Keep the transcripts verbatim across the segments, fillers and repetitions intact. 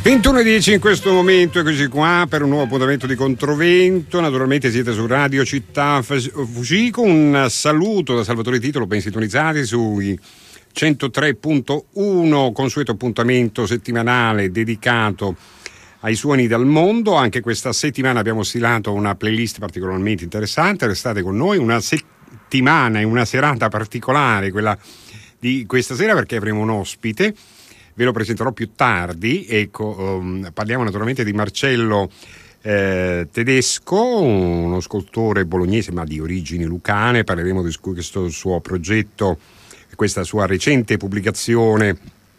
ventuno e dieci in questo momento, eccoci qua per un nuovo appuntamento di Controvento. Naturalmente siete su Radio Città Fucico. Un saluto da Salvatore Titolo, ben sintonizzati sui centotré virgola uno, consueto appuntamento settimanale dedicato ai suoni dal mondo. Anche questa settimana abbiamo stilato una playlist particolarmente interessante. Restate con noi, una settimana e una serata particolare, quella di questa sera, perché avremo un ospite. Ve lo presenterò più tardi. Ecco, um, parliamo naturalmente di Marcello eh, Tedesco, uno scultore bolognese ma di origini lucane. Parleremo di questo suo progetto, questa sua recente pubblicazione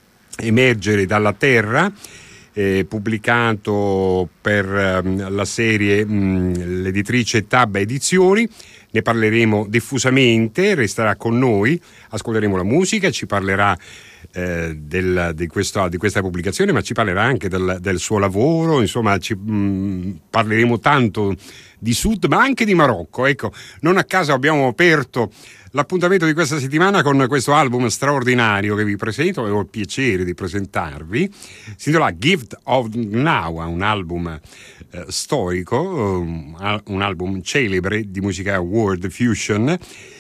Emergere dalla Terra, eh, pubblicato per um, la serie um, l'editrice Tabba Edizioni. Ne parleremo diffusamente, resterà con noi, ascolteremo la musica, ci parlerà Eh, del, di, questo, di questa pubblicazione, ma ci parlerà anche del, del suo lavoro. Insomma, ci, mh, parleremo tanto di Sud ma anche di Marocco. Ecco, non a caso abbiamo aperto l'appuntamento di questa settimana con questo album straordinario che vi presento e ho il piacere di presentarvi. Si intitola Gift of Gnawa, un album eh, storico, um, un album celebre di musica world fusion,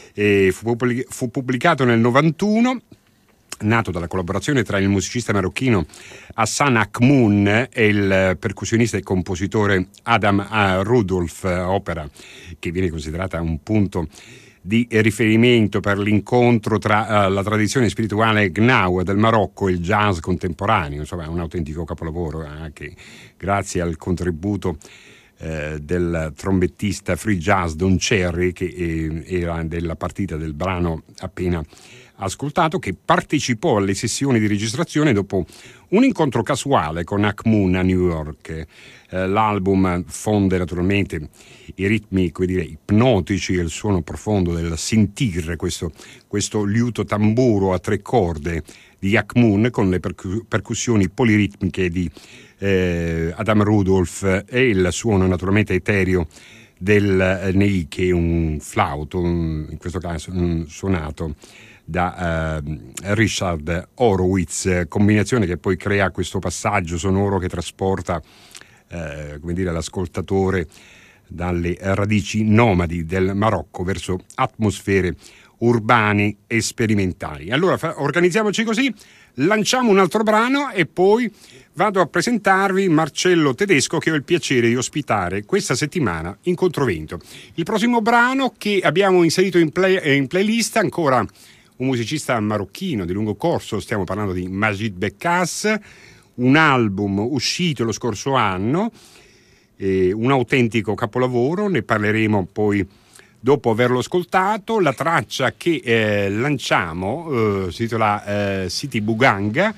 e fu, fu pubblicato nel novantuno, nato dalla collaborazione tra il musicista marocchino Hassan Akhmoun e il percussionista e compositore Adam Rudolph, opera che viene considerata un punto di riferimento per l'incontro tra uh, la tradizione spirituale Gnawa del Marocco e il jazz contemporaneo. Insomma, è un autentico capolavoro, anche grazie al contributo eh, del trombettista free jazz Don Cherry, che eh, era della partita del brano appena ascoltato, che partecipò alle sessioni di registrazione dopo un incontro casuale con Akhmoun a New York. Eh, l'album fonde naturalmente i ritmi, come dire, ipnotici e il suono profondo del sentir, questo, questo liuto tamburo a tre corde di Akhmoun con le percu- percussioni poliritmiche di eh, Adam Rudolph e il suono naturalmente etereo del Neike, un flauto, un, in questo caso un suonato da uh, Richard Horowitz, combinazione che poi crea questo passaggio sonoro che trasporta uh, come dire, l'ascoltatore dalle radici nomadi del Marocco verso atmosfere urbane e sperimentali. Allora fa- organizziamoci così, lanciamo un altro brano e poi vado a presentarvi Marcello Tedesco, che ho il piacere di ospitare questa settimana in Controvento. Il prossimo brano che abbiamo inserito in, play- in playlist, ancora un musicista marocchino di lungo corso, stiamo parlando di Majid Bekas, un album uscito lo scorso anno, eh, un autentico capolavoro. Ne parleremo poi dopo averlo ascoltato. La traccia che eh, lanciamo eh, si intitola eh, Sidi Buganga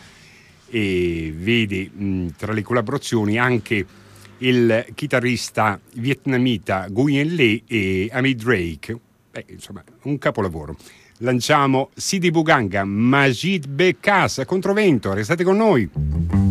e vede mh, tra le collaborazioni anche il chitarrista vietnamita Nguyen Le e Amy Drake. Beh, insomma, un capolavoro. Lanciamo Sidi Buganga, Majid Bekas, Controvento, restate con noi.